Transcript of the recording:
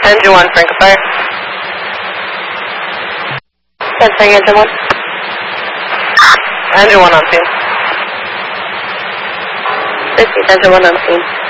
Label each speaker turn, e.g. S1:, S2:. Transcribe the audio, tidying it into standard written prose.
S1: Engine 1, Franco Fire. Sensing engine 1. Engine 1 on scene. 50, engine 1 on scene.